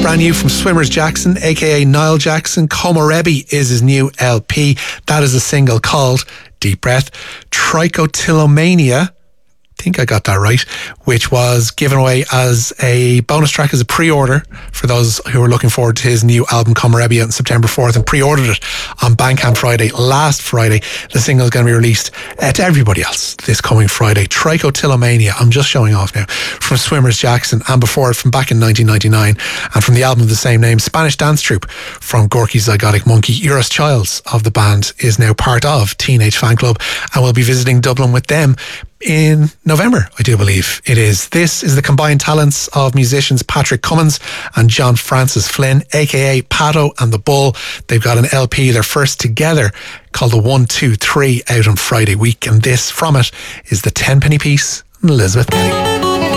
brand new from Swimmers Jackson, aka Niall Jackson. Komorebi is his new LP. That is a single called, deep breath, Trichotillomania. I think I got that right, which was given away as a bonus track, as a pre-order for those who are looking forward to his new album Komorebi on September 4th, and pre-ordered it on Bandcamp Friday, last Friday. The single is going to be released to everybody else this coming Friday. Trichotillomania, I'm just showing off now, from Swimmers Jackson, and before it from back in 1999, and from the album of the same name, Spanish Dance Troupe from Gorky Zygotic Monkey. Euros Childs of the band is now part of Teenage Fan Club, and we'll be visiting Dublin with them in November, I do believe it is. This is the combined talents of musicians Patrick Cummins and John Francis Flynn, aka Pato and the Bull. They've got an LP, their first together, called the 1, 2, 3, out on Friday week, and this from it is the 10 penny piece, Elizabeth Penny.